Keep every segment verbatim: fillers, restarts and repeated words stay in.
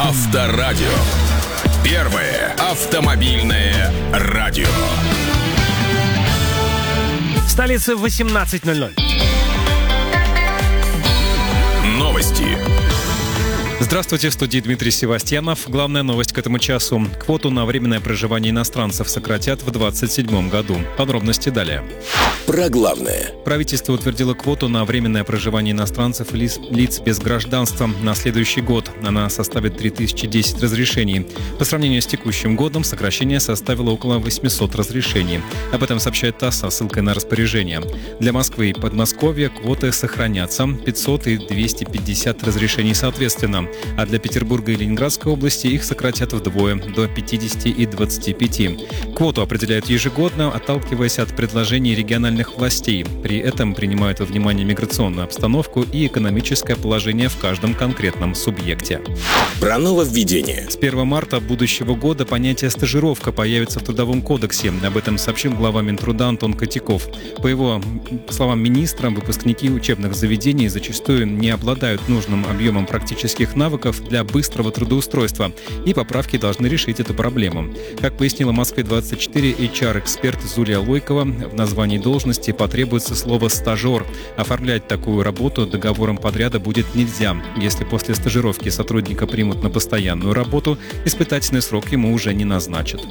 Авторадио. Первое автомобильное радио. В столице восемнадцать ноль ноль. Новости. Здравствуйте, в студии Дмитрий Севастьянов. Главная новость к этому часу. Квоту на временное проживание иностранцев сократят в двадцать седьмом году. Подробности далее. Про главное. Правительство утвердило квоту на временное проживание иностранцев и лиц, лиц без гражданства на следующий год. Она составит три тысячи десять разрешений. По сравнению с текущим годом сокращение составило около восемьсот разрешений. Об этом сообщает ТАСС со ссылкой на распоряжение. Для Москвы и Подмосковья квоты сохранятся – пятьсот и двести пятьдесят разрешений соответственно. А для Петербурга и Ленинградской области их сократят вдвое – до пятидесяти и двадцати пяти. Квоту определяют ежегодно, отталкиваясь от предложений региональных властей. При этом принимают во внимание миграционную обстановку и экономическое положение в каждом конкретном субъекте. Про нововведение. С первого марта будущего года понятие «стажировка» появится в Трудовом кодексе. Об этом сообщил глава Минтруда Антон Котяков. По его словам министра, выпускники учебных заведений зачастую не обладают нужным объемом практических навыков для быстрого трудоустройства, и поправки должны решить эту проблему. Как пояснила Москве двадцать четыре эйч ар-эксперт Зулия Лойкова, в названии должности потребуется слово «стажер». Оформлять такую работу договором подряда будет нельзя. Если после стажировки сотрудника примут на постоянную работу, испытательный срок ему уже не назначат.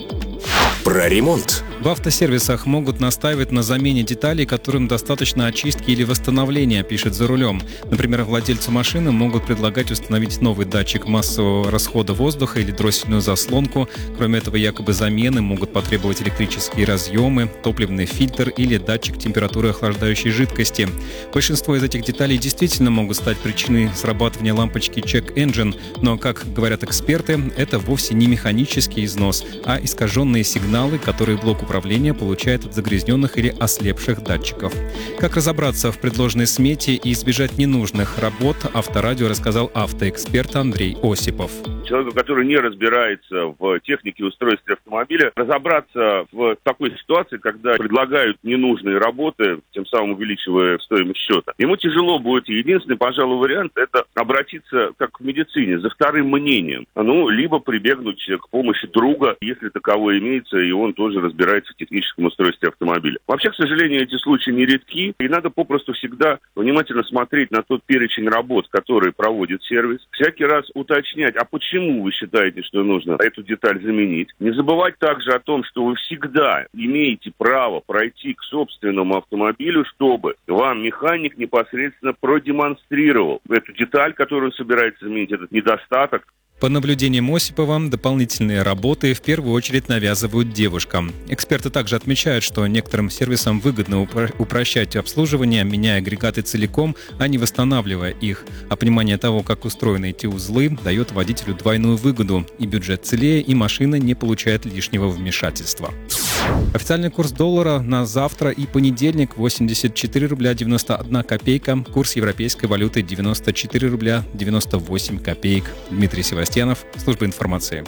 Про ремонт. В автосервисах могут настаивать на замене деталей, которым достаточно очистки или восстановления, пишет «За рулем». Например, владельцу машины могут предлагать установить новый датчик массового расхода воздуха или дроссельную заслонку. Кроме этого, якобы замены могут потребовать электрические разъемы, топливный фильтр или датчик температуры охлаждающей жидкости. Большинство из этих деталей действительно могут стать причиной срабатывания лампочки Check Engine, но, как говорят эксперты, это вовсе не механический износ, а искаженные сигналы, которые блок управления получает от загрязненных или ослепших датчиков. Как разобраться в предложенной смете и избежать ненужных работ, Авторадио рассказал автоэксперт Андрей Осипов. Человеку, который не разбирается в технике устройства автомобиля, разобраться в такой ситуации, когда предлагают ненужные работы, тем самым увеличивая стоимость счета. Ему тяжело будет. Единственный, пожалуй, вариант – это обратиться, как в медицине, за вторым мнением. Ну, либо прибегнуть к помощи друга, если таковой имеется, и он тоже разбирается в техническом устройстве автомобиля. Вообще, к сожалению, эти случаи нередки, и надо попросту всегда внимательно смотреть на тот перечень работ, которые проводит сервис, всякий раз уточнять, а почему Почему вы считаете, что нужно эту деталь заменить? Не забывать также о том, что вы всегда имеете право пройти к собственному автомобилю, чтобы вам механик непосредственно продемонстрировал эту деталь, которую собирается заменить, этот недостаток. По наблюдениям Осипова, дополнительные работы в первую очередь навязывают девушкам. Эксперты также отмечают, что некоторым сервисам выгодно упро- упрощать обслуживание, меняя агрегаты целиком, а не восстанавливая их. А понимание того, как устроены эти узлы, дает водителю двойную выгоду. И бюджет целее, и машина не получает лишнего вмешательства. Официальный курс доллара на завтра и понедельник восемьдесят четыре рубля девяносто одна копейка. Курс европейской валюты девяносто четыре рубля девяносто восемь копеек. Дмитрий Севастьянов, служба информации.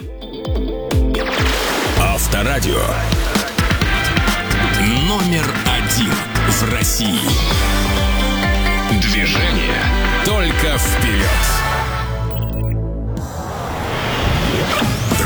Авторадио. Номер один в России. Движение только вперед.